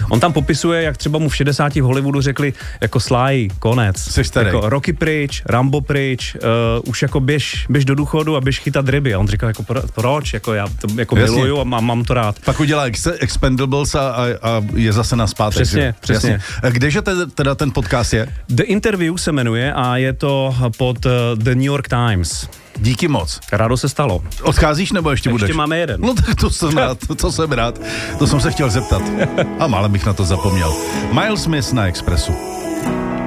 On tam popisuje, jak třeba mu v 60 v Hollywoodu řekli, jako Sly, konec. Jako Rocky pryč, Rambo pryč, už jako běž do důchodu a běž chytat ryby. A on říkal, jako proč, jako já to jako miluju a mám to rád. Pak udělá Expendables a je zase naspátek. Přesně. Kdeže teda ten podcast je? The Interview se jmenuje a je to pod The New York Times. Díky moc. Rádo se stalo. Odcházíš nebo ještě budeš? Ještě máme jeden. No tak to jsem rád. To jsem se chtěl zeptat. A málem bych na to zapomněl. Miles Smith na Expressu.